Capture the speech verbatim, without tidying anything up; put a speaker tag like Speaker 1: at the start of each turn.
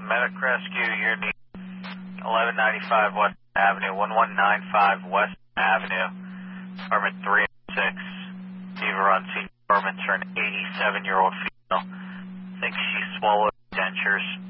Speaker 1: Medic Rescue, you're in eleven ninety-five West Avenue, one one nine five West Avenue, apartment three oh six. Diva Run Senior Apartments for an eighty-seven-year-old female. Thinks she swallowed dentures.